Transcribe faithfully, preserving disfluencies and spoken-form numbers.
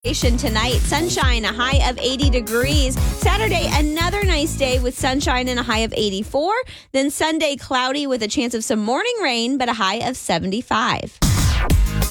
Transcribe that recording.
Tonight, sunshine, a high of eighty degrees. Saturday, another nice day with sunshine and a high of eighty-four. Then Sunday, cloudy with a chance of some morning rain, but a high of seventy-five.